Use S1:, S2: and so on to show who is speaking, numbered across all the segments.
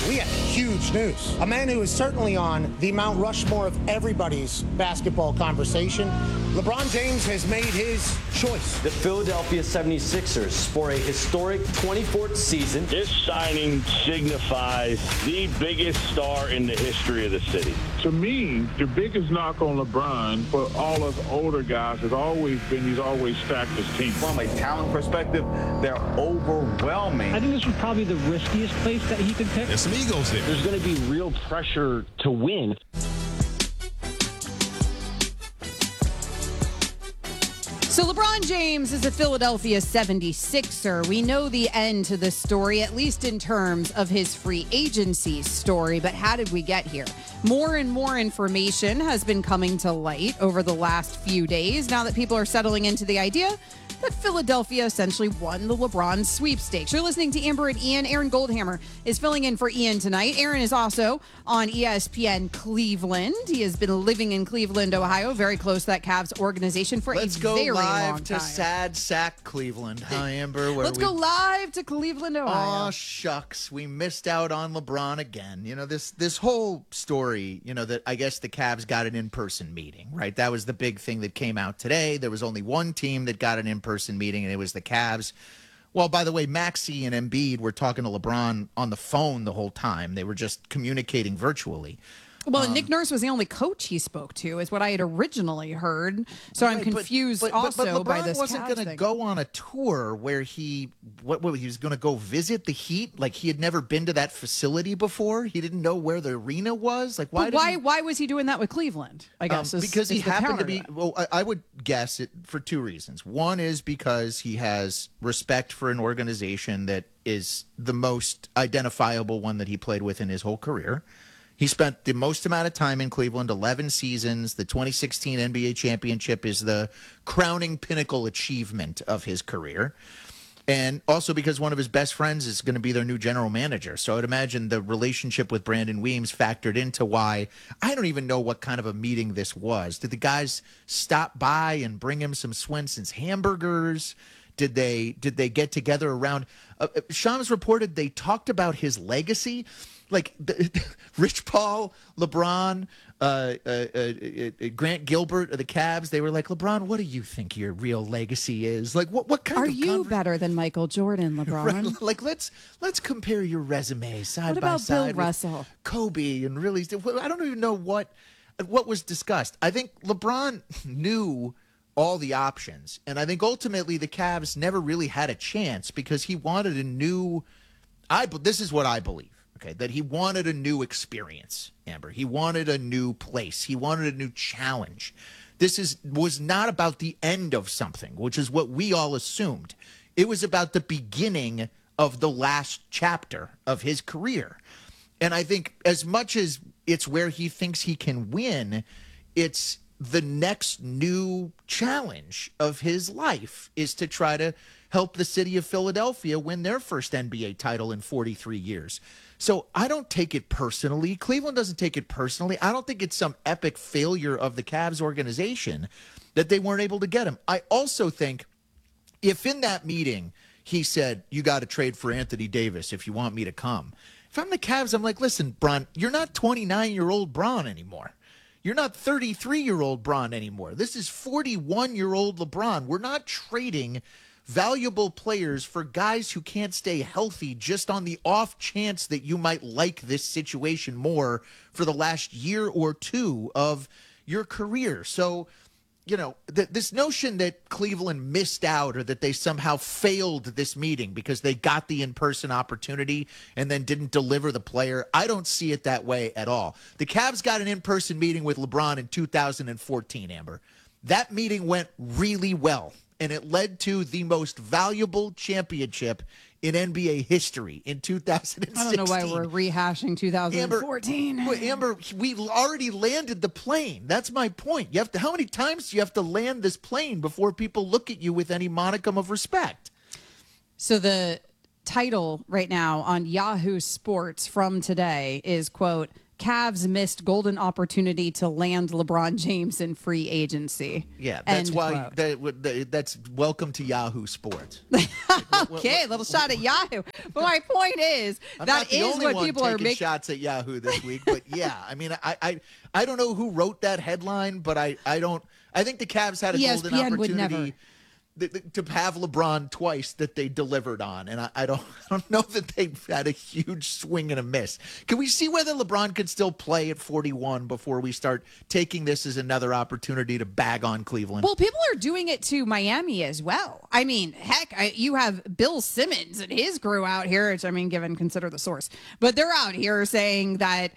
S1: We have huge news. A man who is certainly on the Mount Rushmore of everybody's basketball conversation. LeBron James has made his choice.
S2: The Philadelphia 76ers for a historic 24th season.
S3: This signing signifies the biggest star in the history of the city.
S4: To me, the biggest knock on LeBron for all us older guys has always been he's always stacked his team.
S5: From a talent perspective, they're overwhelming.
S6: I think this was probably the riskiest place that he could pick.
S7: There's some egos there.
S3: There's going to be real pressure to win.
S8: So LeBron James is a Philadelphia 76er. We know the end to this story, at least in terms of his free agency story. But how did we get here? More and more information has been coming to light over the last few days now that people are settling into the idea that Philadelphia essentially won the LeBron sweepstakes. You're listening to Amber and Ian. Aaron Goldhammer is filling in for Ian tonight. Aaron is also on ESPN Cleveland. He has been living in Cleveland, Ohio, very close to that Cavs organization for a very long time.
S9: Let's go live to Sad Sack, Cleveland. Huh, Amber?
S8: Let's go live to Cleveland, Ohio.
S9: Oh, shucks. We missed out on LeBron again. You know, this whole story, you know, that I guess the Cavs got an in-person meeting, right? That was the big thing that came out today. There was only one team that got an in-person meeting, and it was the Cavs. Well, by the way, Maxey and Embiid were talking to LeBron on the phone the whole time. They were just communicating virtually.
S8: Well, Nick Nurse was the only coach he spoke to, is what I had originally heard. So I'm confused
S9: but
S8: also by this.
S9: LeBron wasn't going to go on a tour where he was going to go visit the Heat. Like, he had never been to that facility before. He didn't know where the arena was. Like,
S8: why was he doing that with Cleveland? I guess
S9: because he happened to be. Well, I would guess it for two reasons. One is because he has respect for an organization that is the most identifiable one that he played with in his whole career. He spent the most amount of time in Cleveland, 11 seasons. The 2016 NBA championship is the crowning pinnacle achievement of his career. And also because one of his best friends is going to be their new general manager. So I'd imagine the relationship with Brandon Weems factored into why. I don't even know what kind of a meeting this was. Did the guys stop by and bring him some Swenson's hamburgers? Did they get together around? Shams reported they talked about his legacy. Like Rich Paul, LeBron, Grant Gilbert of the Cavs, they were like, LeBron, what do you think your real legacy is? Like, what kind
S8: are
S9: of
S8: you better than Michael Jordan, LeBron?
S9: Right? Like, let's compare your resume side by side.
S8: What about Bill Russell,
S9: Kobe, and really, I don't even know what was discussed. I think LeBron knew all the options, and I think ultimately the Cavs never really had a chance because he wanted a new. This is what I believe. Okay, that he wanted a new experience, Amber. He wanted a new place. He wanted a new challenge. This was not about the end of something, which is what we all assumed. It was about the beginning of the last chapter of his career. And I think as much as it's where he thinks he can win, it's the next new challenge of his life is to try to help the city of Philadelphia win their first NBA title in 43 years. So I don't take it personally. Cleveland doesn't take it personally. I don't think it's some epic failure of the Cavs organization that they weren't able to get him. I also think if in that meeting he said, you got to trade for Anthony Davis if you want me to come. If I'm the Cavs, I'm like, listen, Bron, you're not 29-year-old Bron anymore. You're not 33-year-old Bron anymore. This is 41-year-old LeBron. We're not trading valuable players for guys who can't stay healthy just on the off chance that you might like this situation more for the last year or two of your career. So, you know, this notion that Cleveland missed out or that they somehow failed this meeting because they got the in-person opportunity and then didn't deliver the player, I don't see it that way at all. The Cavs got an in-person meeting with LeBron in 2014, Amber. That meeting went really well. And it led to the most valuable championship in NBA history in 2016.
S8: I don't know why we're rehashing 2014.
S9: Amber, we already landed the plane. That's my point. How many times do you have to land this plane before people look at you with any modicum of respect?
S8: So the title right now on Yahoo Sports from today is, quote, Cavs missed golden opportunity to land LeBron James in free agency.
S9: Yeah, that's
S8: End
S9: why
S8: quote.
S9: that's welcome to Yahoo Sports.
S8: Okay, little shot at Yahoo. But my point is
S9: I'm
S8: that
S9: not the
S8: is
S9: only
S8: what
S9: one
S8: people are
S9: taking
S8: making.
S9: shots at Yahoo this week, but yeah, I mean, I don't know who wrote that headline, but I think the Cavs had a golden
S8: ESPN would
S9: opportunity to have LeBron twice that they delivered on, and I don't know that they had a huge swing and a miss. Can we see whether LeBron could still play at 41 before we start taking this as another opportunity to bag on Cleveland?
S8: Well, people are doing it to Miami as well. I mean, heck, you have Bill Simmons and his crew out here, which I mean, consider the source, but they're out here saying that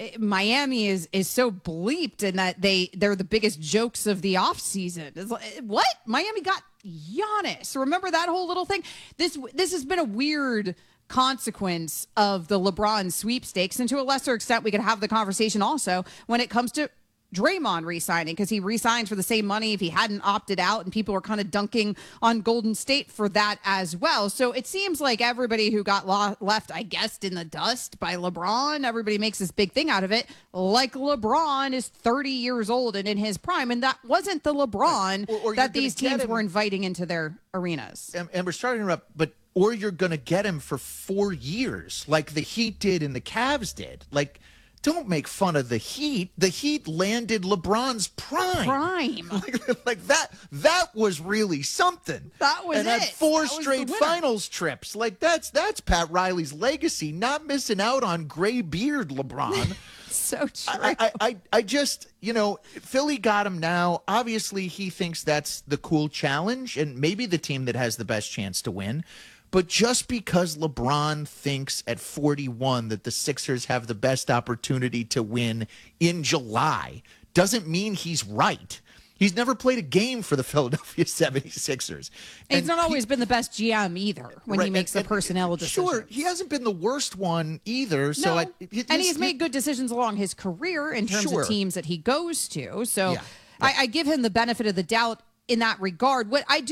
S8: Miami is so bleeped and that they're the biggest jokes of the offseason. It's like, what? Miami got Giannis. Remember that whole little thing? This has been a weird consequence of the LeBron sweepstakes, and to a lesser extent, we could have the conversation also when it comes to Draymond re-signing, because he re-signs for the same money if he hadn't opted out, and people are kind of dunking on Golden State for that as well. So it seems like everybody who got left, I guess, in the dust by LeBron, everybody makes this big thing out of it, like LeBron is 30 years old and in his prime, and that wasn't the LeBron
S9: or
S8: that these teams were inviting into their arenas.
S9: And we're starting to interrupt, but or you're going to get him for 4 years, like the Heat did and the Cavs did. Like, don't make fun of the Heat. The Heat landed LeBron's prime. Like that was really something.
S8: That was
S9: and
S8: it.
S9: had 4
S8: That was
S9: straight
S8: the winner.
S9: finals trips. Like that's Pat Riley's legacy, not missing out on gray beard LeBron.
S8: So true.
S9: I just, Philly got him now. Obviously, he thinks that's the cool challenge and maybe the team that has the best chance to win. But just because LeBron thinks at 41 that the Sixers have the best opportunity to win in July doesn't mean he's right. He's never played a game for the Philadelphia 76ers.
S8: And he's not always been the best GM either when he makes the personnel decisions.
S9: Sure, he hasn't been the worst one either. So
S8: and he's made good decisions along his career in terms of teams that he goes to. So
S9: Yeah.
S8: I give him the benefit of the doubt in that regard. What I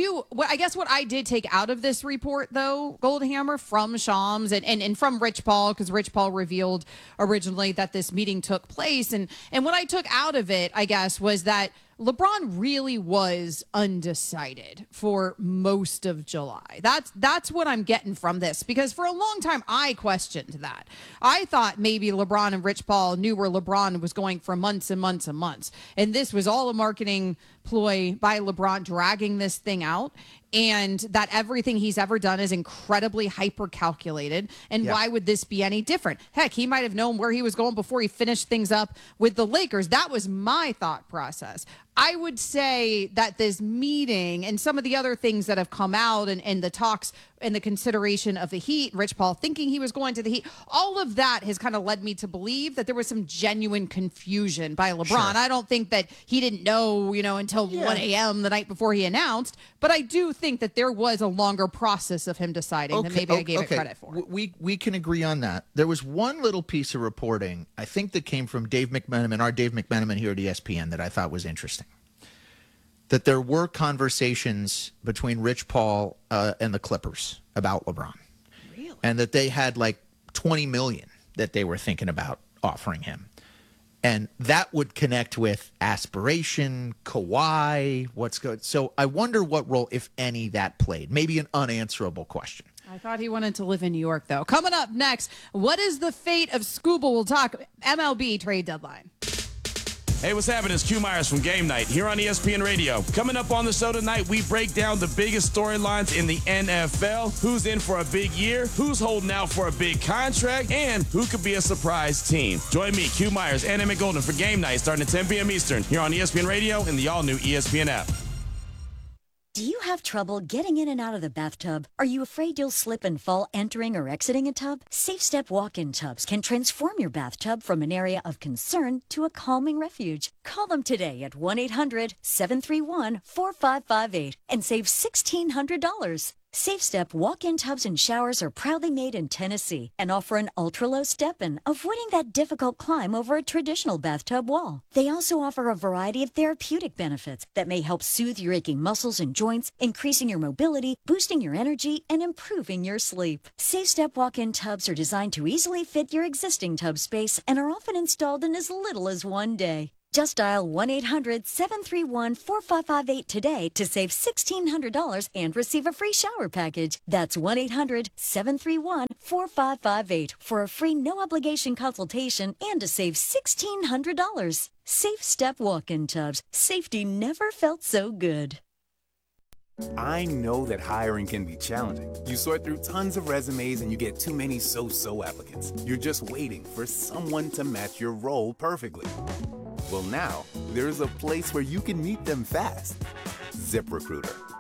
S8: did take out of this report, though, Goldhammer, from Shams and from Rich Paul, because Rich Paul revealed originally that this meeting took place. And what I took out of it, I guess, was that LeBron really was undecided for most of July. That's what I'm getting from this, because for a long time I questioned that. I thought maybe LeBron and Rich Paul knew where LeBron was going for months and months and months. And this was all a marketing ploy by LeBron dragging this thing out, and that everything he's ever done is incredibly hyper calculated. And why would this be any different? Heck, he might have known where he was going before he finished things up with the Lakers. That was my thought process. I would say that this meeting and some of the other things that have come out and the talks and the consideration of the Heat, Rich Paul thinking he was going to the Heat, all of that has kind of led me to believe that there was some genuine confusion by LeBron. Sure. I don't think that he didn't know, until 1 a.m. the night before he announced, but I do think that there was a longer process of him deciding than maybe I gave it credit for.
S9: We can agree on that. There was one little piece of reporting, I think, that came from Dave McMenamin, our Dave McMenamin here at ESPN, that I thought was interesting. That there were conversations between Rich Paul and the Clippers about LeBron.
S8: Really?
S9: And that they had like $20 million that they were thinking about offering him. And that would connect with aspiration, Kawhi, what's good. So I wonder what role, if any, that played. Maybe an unanswerable question.
S8: I thought he wanted to live in New York, though. Coming up next, what is the fate of Scuba? We'll talk MLB trade deadline.
S7: Hey, what's happening? It's Q Myers from Game Night here on ESPN Radio. Coming up on the show tonight, we break down the biggest storylines in the NFL, who's in for a big year, who's holding out for a big contract, and who could be a surprise team. Join me, Q Myers, and Emmett Golden for Game Night starting at 10 p.m. Eastern here on ESPN Radio and the all-new ESPN app.
S10: Do you have trouble getting in and out of the bathtub? Are you afraid you'll slip and fall entering or exiting a tub? SafeStep walk-in tubs can transform your bathtub from an area of concern to a calming refuge. Call them today at 1-800-731-4558 and save $1,600. Safe Step walk-in tubs and showers are proudly made in Tennessee and offer an ultra-low step-in, avoiding that difficult climb over a traditional bathtub wall. They also offer a variety of therapeutic benefits that may help soothe your aching muscles and joints, increasing your mobility, boosting your energy, and improving your sleep. Safe Step walk-in tubs are designed to easily fit your existing tub space and are often installed in as little as 1 day. Just dial 1-800-731-4558 today to save $1,600 and receive a free shower package. That's 1-800-731-4558 for a free no-obligation consultation and to save $1,600. Safe Step walk-in tubs. Safety never felt so good.
S11: I know that hiring can be challenging. You sort through tons of resumes and you get too many so-so applicants. You're just waiting for someone to match your role perfectly. Well, now, there's a place where you can meet them fast. ZipRecruiter.